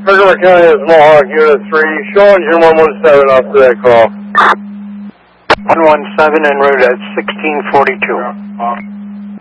Frederick County is Mohawk, Unit 3. Showing you 117 after that call. 117 en route at 1642.